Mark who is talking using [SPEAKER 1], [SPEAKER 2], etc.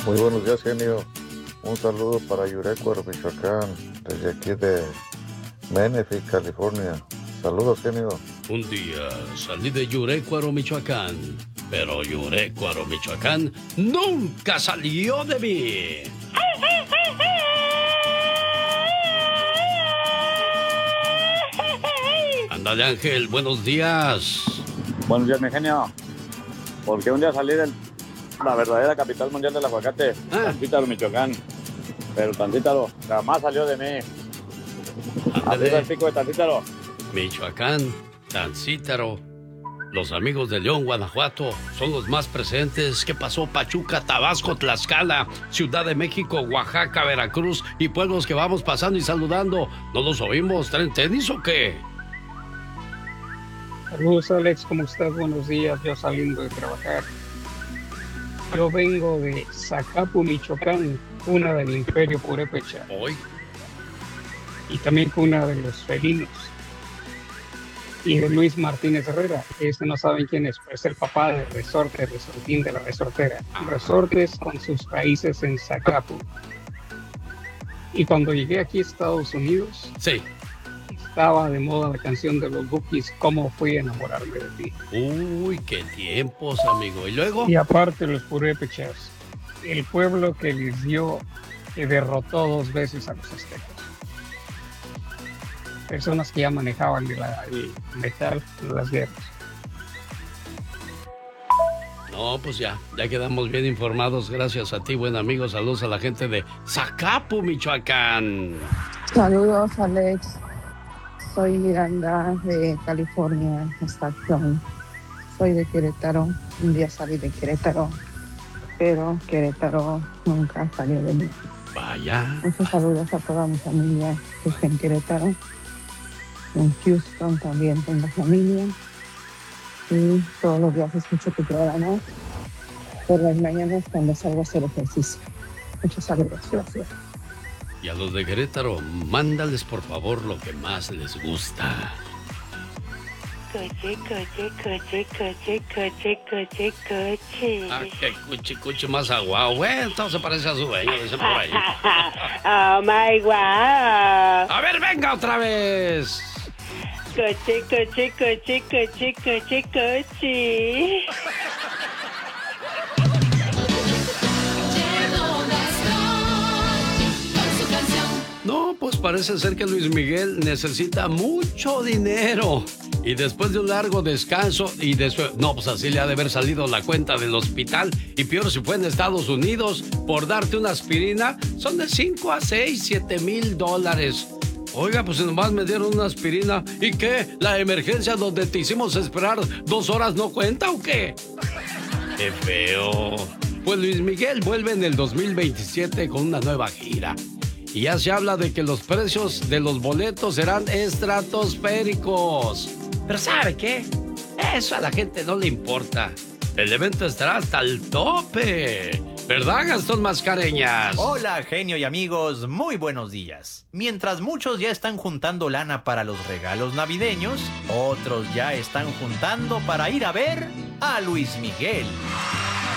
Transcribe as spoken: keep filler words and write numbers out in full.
[SPEAKER 1] Muy buenos días, genio. Un saludo para Yurecuaro, Michoacán, desde aquí de Menifee, California. Saludos, genio.
[SPEAKER 2] Un día salí de Yurecuaro, Michoacán, pero Yurecuaro, Michoacán nunca salió de mí. Ándale, Ángel, buenos días.
[SPEAKER 3] Buenos días, mi genio. Porque un día salí de la verdadera capital mundial del aguacate, ah. Tancítaro, Michoacán. Pero Tancítaro jamás salió de mí. Arriba el pico de Tancítaro.
[SPEAKER 2] Michoacán, Tancítaro. Los amigos de León, Guanajuato, son los más presentes. ¿Qué pasó? Pachuca, Tabasco, Tlaxcala, Ciudad de México, Oaxaca, Veracruz y pueblos que vamos pasando y saludando. ¿No los oímos? ¿Traen tenis o qué?
[SPEAKER 4] Saludos, Alex, ¿cómo estás? Buenos días, yo saliendo de trabajar. Yo vengo de Zacapu, Michoacán, cuna del Imperio Purépecha.
[SPEAKER 2] ¿Hoy?
[SPEAKER 4] Y también cuna de los felinos. Y de Luis Martínez Herrera, que este no saben quién es, pero es el papá de Resorte, Resortín de la Resortera. Resortes con sus raíces en Zacapu. Y cuando llegué aquí a Estados Unidos...
[SPEAKER 2] Sí.
[SPEAKER 4] Estaba de moda la canción de los Bukis, ¿Cómo fui a enamorarme de ti?
[SPEAKER 2] Uy, qué tiempos, amigo. ¿Y luego?
[SPEAKER 4] Y aparte los purépechas, el pueblo que les dio, que derrotó dos veces a los aztecas. Personas que ya manejaban de la, el metal de las guerras.
[SPEAKER 2] No, pues ya, ya quedamos bien informados. Gracias a ti, buen amigo. Saludos a la gente de Zacapu, Michoacán.
[SPEAKER 5] Saludos, Alex. Soy Miranda de California, Stockton. Soy de Querétaro. Un día salí de Querétaro, pero Querétaro nunca salió de mí.
[SPEAKER 2] Vaya.
[SPEAKER 5] Muchos saludos a toda mi familia que está en Querétaro. En Houston también tengo familia. Y todos los días escucho tu programa. Por las mañanas cuando salgo a hacer ejercicio. Muchos saludos. Gracias.
[SPEAKER 2] Y a los de Querétaro, mándales por favor lo que más les gusta.
[SPEAKER 6] Coche, coche, coche, coche, coche, coche, coche.
[SPEAKER 2] Ah, qué cuchi, cuchi más aguao. Bueno, entonces parece a su dueño, dicen por ahí.
[SPEAKER 6] Oh my wow.
[SPEAKER 2] A ver, venga otra vez.
[SPEAKER 6] Coche, coche, coche, coche, coche, coche.
[SPEAKER 2] No, pues parece ser que Luis Miguel necesita mucho dinero. Y después de un largo descanso y después... No, pues así le ha de haber salido la cuenta del hospital. Y peor si fue en Estados Unidos, por darte una aspirina, son de cinco a seis, siete mil dólares. Oiga, pues nomás me dieron una aspirina. ¿Y qué? ¿La emergencia donde te hicimos esperar dos horas no cuenta o qué? ¡Qué feo! Pues Luis Miguel vuelve en el dos mil veintisiete con una nueva gira. Y ya se habla de que los precios de los boletos serán estratosféricos. Pero ¿sabe qué? Eso a la gente no le importa. El evento estará hasta el tope. ¿Verdad, Gastón Mascareñas?
[SPEAKER 7] Hola, genio y amigos, muy buenos días. Mientras muchos ya están juntando lana para los regalos navideños, otros ya están juntando para ir a ver a Luis Miguel.